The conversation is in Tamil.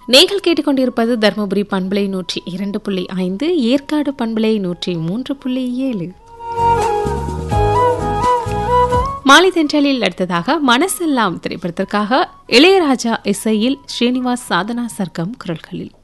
நீங்கள் கேட்டுக்கொண்டிருப்பது தர்மபுரி பண்பலை 102.5, ஏற்காடு பண்பலை 103.7. மாலை தென்றலில் அடுத்ததாக மனசெல்லாம் திரைப்படத்திற்காக இளையராஜா இசையில் ஸ்ரீனிவாஸ் சாதனா சர்க்கம் குரல்களில்